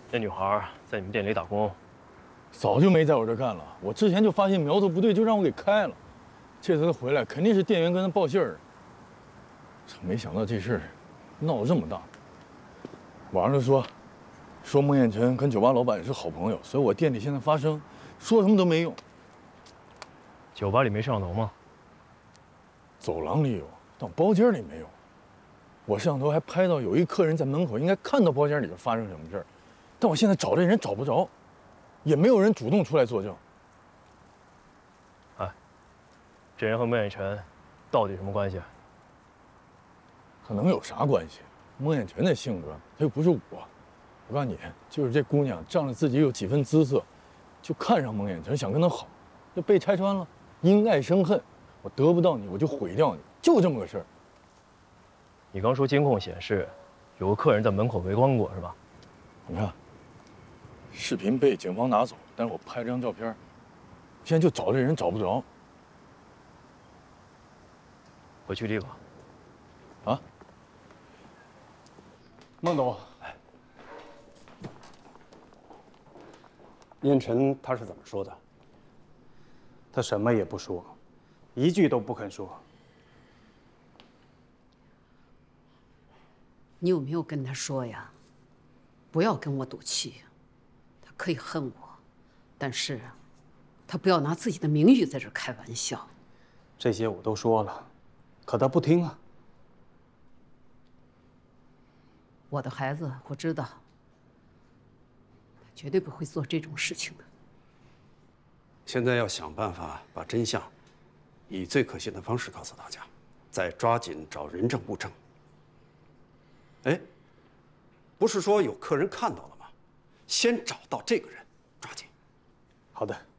那女孩在你们店里打工， 早就没在我这干了。我之前就发现苗头不对，就让我给开了。这次他回来，肯定是店员跟他报信儿。没想到这事儿闹得这么大。网上说孟宴臣跟酒吧老板是好朋友，所以我店里现在发声，说什么都没用。 酒吧里没摄像头吗？ 走廊里有，但我包间里没有。我摄像头还拍到有一客人在门口，应该看到包间里边发生什么事儿，但我现在找这人找不着，也没有人主动出来作证。 哎，这人和孟宴臣到底什么关系？ 可能有啥关系？孟宴臣的性格，他又不是我。我告诉你，就是这姑娘仗着自己有几分姿色，就看上孟宴臣，想跟他好，就被拆穿了，因爱生恨。我得不到你，我就毁掉你，就这么个事儿。 你刚说监控显示，有个客人在门口围观过，是吧？ 你看，视频被警方拿走，但是我拍了张照片，现在就找这人找不着。 回去立刻。 啊， 孟董，燕晨他是怎么说的？ 他什么也不说，一句都不肯说。 你有没有跟他说呀？不要跟我赌气。他可以恨我，但是，他不要拿自己的名誉在这开玩笑。 这些我都说了，可他不听啊。 我的孩子，我知道，他绝对不会做这种事情的。 现在要想办法把真相，以最可信的方式告诉大家，再抓紧找人证物证。哎，不是说有客人看到了吗？先找到这个人，抓紧。 好的。